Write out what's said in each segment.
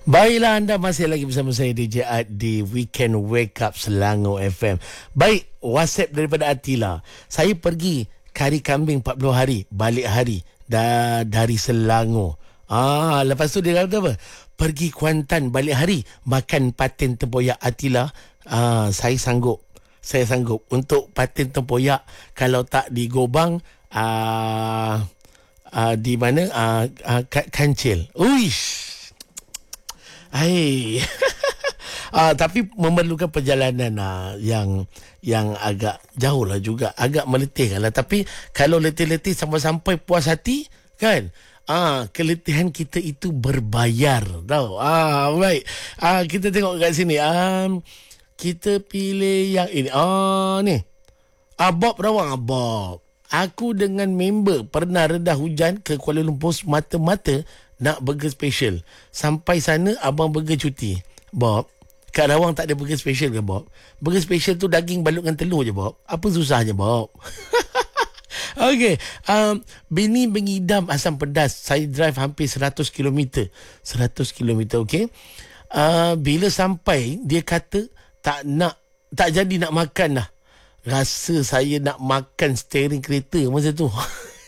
Baiklah, anda masih lagi bersama saya DJ Ad di Weekend Wake Up Selangor FM. Baik, WhatsApp daripada Atila. Saya pergi kari kambing 40 hari, balik hari dari Selangor. Lepas tu dia kata apa? Pergi Kuantan balik hari, makan patin tempoyak Atila. Saya sanggup. Saya sanggup untuk patin tempoyak kalau tak di Gobang, di mana? Kancil. Uish. Hai. Tapi memerlukan perjalanan yang agak jauh lah juga, agak meletih lah. Tapi kalau letih-letih sampai puas hati kan, keletihan kita itu berbayar tau. Baik. Kita tengok kat sini. Kita pilih yang ini. Ni. Bob Rawang. Bob. Aku dengan member pernah redah hujan ke Kuala Lumpur semata-mata nak burger special. Sampai sana abang burger cuti. Bob, kat Rawang tak ada burger special ke Bob? Burger special tu daging balut dengan telur je Bob. Apa susahnya Bob? Okey, bini mengidam asam pedas. Saya drive hampir 100 km. 100 km, okey. Bila sampai dia kata tak jadi nak makan dah. Rasa saya nak makan steering kereta masa tu.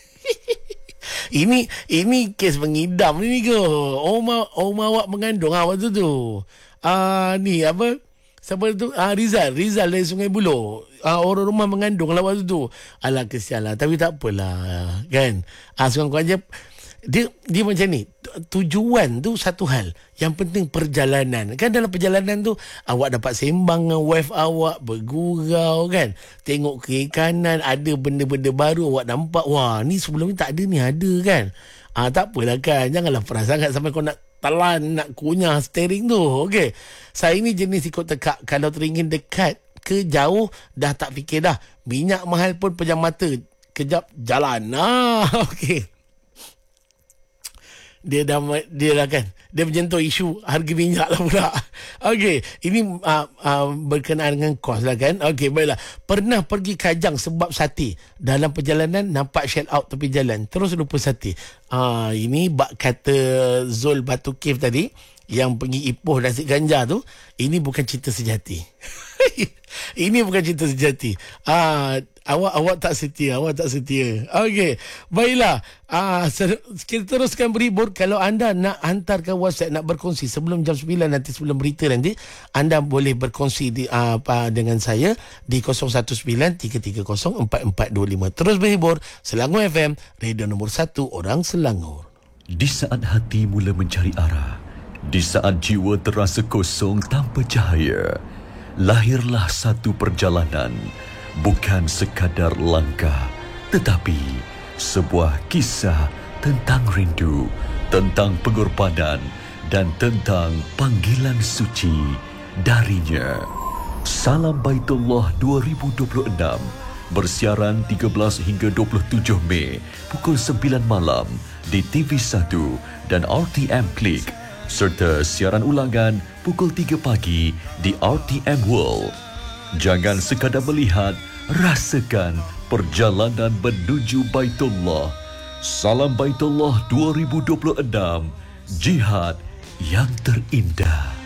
Ini kes mengidam ni ke? Oma awak mengandung waktu tu. Ni apa? Siapa tu? Rizal dari Sungai Buloh. Orang rumah mengandung lah waktu tu. Alah, kesian lah. Tapi tak apalah. Kan? Sekurang-kurang je. Dia macam ni. Tujuan tu satu hal. Yang penting perjalanan. Kan dalam perjalanan tu awak dapat sembang dengan wife awak, bergurau kan. Tengok kiri kanan, ada benda-benda baru awak nampak. Wah, ni sebelum ni tak ada, ni ada kan. Tak apalah kan. Janganlah perah sangat sampai kau nak telan, nak kunyah steering tu. Okey. Saya ni jenis ikut tekak. Kalau teringin dekat ke jauh, dah tak fikir dah. Minyak mahal pun pejam mata. Kejap jalan. Okey. Dia dah kan, dia menyentuh isu harga minyak lah pula. Okey, ini berkenaan dengan kos lah kan. Okey, baiklah. Pernah pergi Kajang sebab sate. Dalam perjalanan nampak shell out tepi jalan, terus lupa sate. Ini bak kata Zul Batu Cave tadi, yang pergi Ipoh nasi ganja tu, ini bukan cerita sejati. Ini bukan cerita sejati. Awak tak setia. Okey, baiklah. Kita teruskan berhibur. Kalau anda nak hantarkan WhatsApp, nak berkongsi sebelum jam 9 nanti, sebelum berita nanti, anda boleh berkongsi dengan saya di 019-330-4425. Terus berhibur. Selangor FM, radio nombor 1 orang Selangor. Di saat hati mula mencari arah, di saat jiwa terasa kosong tanpa cahaya, lahirlah satu perjalanan. Bukan sekadar langkah, tetapi sebuah kisah tentang rindu, tentang pengorbanan, dan tentang panggilan suci darinya. Salam Baitullah 2026 bersiaran 13 hingga 27 Mei pukul 9 malam di TV1 dan RTM Klik, serta siaran ulangan pukul 3 pagi di RTM World. Jangan sekadar melihat, rasakan perjalanan menuju Baitullah. Salam Baitullah 2026, jihad yang terindah.